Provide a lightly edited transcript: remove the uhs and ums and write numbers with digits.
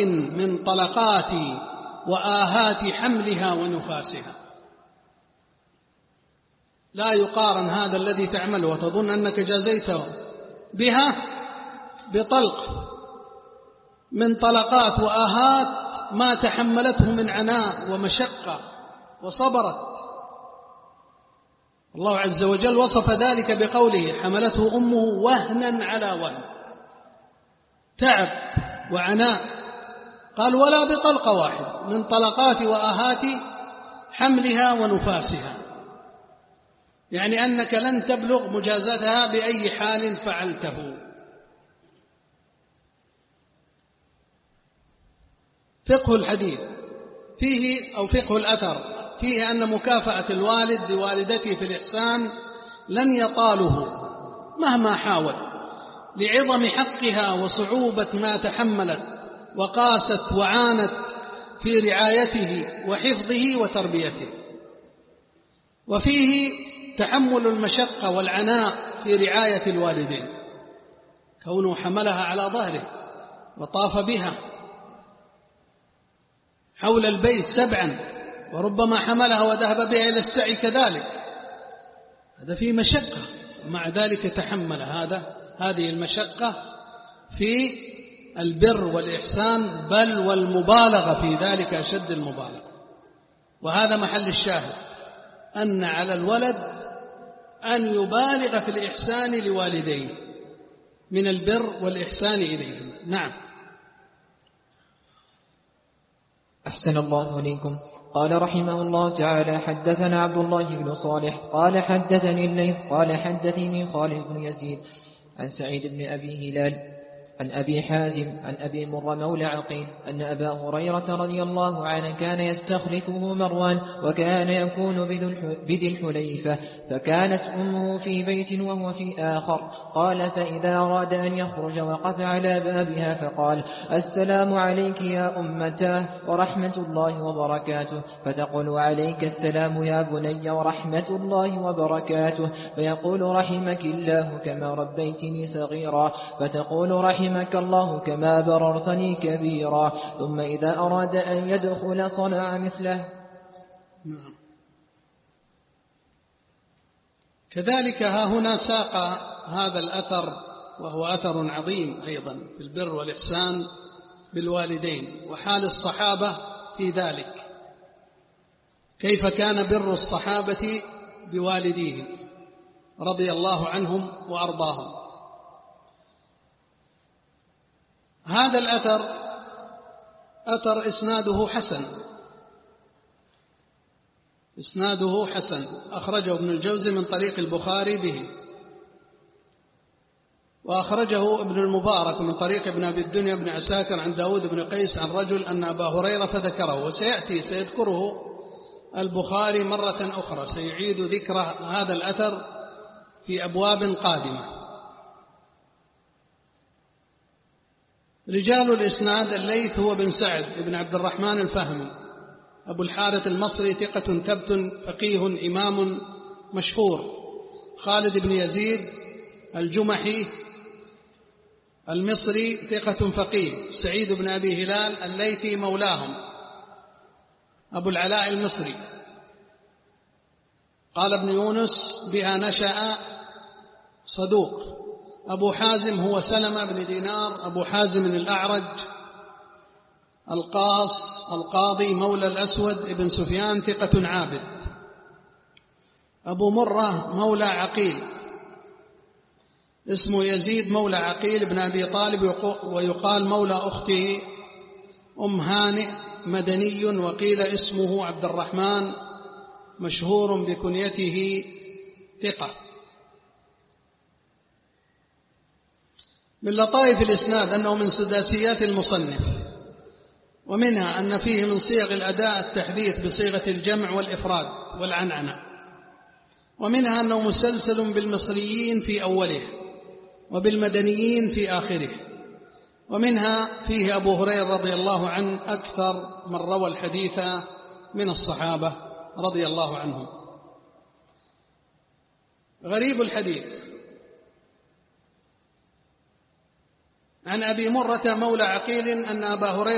من طلقات وآهات حملها ونفاسها. لا يقارن هذا الذي تعمله وتظن أنك جازيته بها بطلق من طلقات وآهات ما تحملته من عناء ومشقة وصبرت. الله عز وجل وصف ذلك بقوله: حملته أمه وهنا على وهن، تعب وعناء. قال: ولا بطلقة واحد من طلقات وآهات حملها ونفاسها، يعني أنك لن تبلغ مجازاتها بأي حال فعلته. فقه الحديث فيه أو فقه الأثر فيه أن مكافأة الوالد لوالدته في الإحسان لن يطاله مهما حاول، لعظم حقها وصعوبة ما تحملت وقاست وعانت في رعايته وحفظه وتربيته. وفيه تحمل المشقة والعناء في رعاية الوالدين، كونه حملها على ظهره وطاف بها حول البيت 7، وربما حملها وذهب بها إلى السعي كذلك، هذا فيه مشقة، ومع ذلك تحمل هذه المشقة في البر والإحسان، بل والمبالغة في ذلك أشد المبالغة. وهذا محل الشاهد، أن على الولد أن يبالغ في الإحسان لوالديه من البر والإحسان إليهم. نعم. أحسن الله إليكم. قال رحمه الله تعالى: حدثنا عبد الله بن صالح قال حدثني الليث قال حدثني خالد بن يزيد عن سعيد بن أبي هلال عن أبي حازم عن أبي مر مولى عقيل أن أبا هريرة رضي الله عنه كان يستخلفه مروان، وكان يكون بذي الحليفة، فكانت أمه في بيت وهو في آخر. قال: فإذا أراد أن يخرج وقف على بابها فقال: السلام عليك يا أمتاه ورحمة الله وبركاته، فتقول: عليك السلام يا بني ورحمة الله وبركاته، فيقول: رحمك الله كما ربيتني صغيرا، فتقول: رحمك الله كما بررتني كبيرا. ثم إذا أراد أن يدخل صنع مثله. كذلك ها هنا ساق هذا الأثر، وهو أثر عظيم أيضا في البر والإحسان بالوالدين وحال الصحابة في ذلك، كيف كان بر الصحابة بوالديهم رضي الله عنهم وأرضاهم. هذا الأثر أثر إسناده حسن، أخرجه ابن الجوزي من طريق البخاري به، وأخرجه ابن المبارك من طريق ابن أبي الدنيا بن عساكر عن داود بن قيس عن رجل أن أبا هريرة فذكره، سيذكره البخاري مرة أخرى، سيعيد ذكر هذا الأثر في أبواب قادمة. رجال الإسناد: الليث هو بن سعد بن عبد الرحمن الفهمي أبو الحارث المصري، ثقة ثبت فقيه إمام مشهور. خالد بن يزيد الجمحي المصري، ثقة فقيه. سعيد بن أبي هلال الليثي مولاهم أبو العلاء المصري. قال ابن يونس: بها نشأ، صدوق. أبو حازم هو سلمة بن دينار أبو حازم الأعرج القاضي مولى الأسود ابن سفيان، ثقة عابد. أبو مرة مولى عقيل، اسمه يزيد مولى عقيل بن أبي طالب، ويقال مولى أخته أم هانئ، مدني، وقيل اسمه عبد الرحمن، مشهور بكنيته، ثقة. من لطائف الإسناد أنه من سداسيات المصنف، ومنها أن فيه من صيغ الأداء التحديث بصيغة الجمع والإفراد والعنعنة، ومنها أنه مسلسل بالمصريين في أوله وبالمدنيين في آخره، ومنها فيه أبو هريرة رضي الله عنه أكثر من روى الحديث من الصحابة رضي الله عنهم. غريب الحديث: عن أبي مرة مولى عقيل أن أبا هريرة